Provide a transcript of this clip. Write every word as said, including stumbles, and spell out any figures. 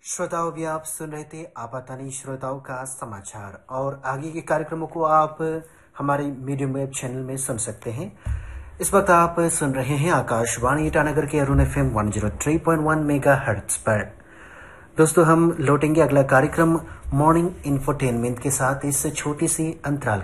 श्रोताओं, भी आप सुन रहे थे आपातनी श्रोताओं का समाचार और आगे के कार्यक्रमों को आप हमारे मीडियम वेब चैनल में सुन सकते हैं। इस वक्त आप सुन रहे हैं आकाशवाणी ईटानगर के Arun F M one zero three point one mega hertz पर। दोस्तों, हम लौटेंगे अगला कार्यक्रम मॉर्निंग इंफोटेनमेंट के साथ इस छोटी सी अंतराल